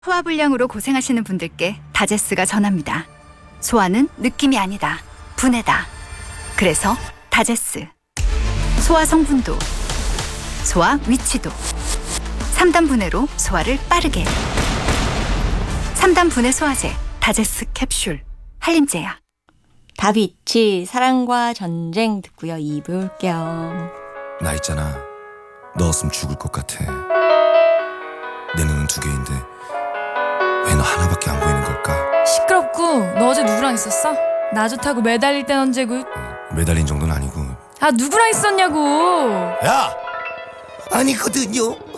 소화불량으로 고생하시는 분들께 다제스가 전합니다. 소화는 느낌이 아니다. 분해다. 그래서 다제스. 소화 성분도, 소화 위치도 3단 분해로 소화를 빠르게. 3단 분해 소화제 다제스 캡슐 한림제약. 다비치 사랑과 전쟁 듣고요. 2부 올게요. 나 있잖아. 너 없으면 죽을 것 같아. 내 눈은 두 개인데 왜 너 하나밖에 안 보이는 걸까? 시끄럽고 너 어제 누구랑 있었어? 나 좋다고 매달릴 땐 언제고? 매달린 정도는 아니고. 아 누구랑 있었냐고. 야! 아니거든요.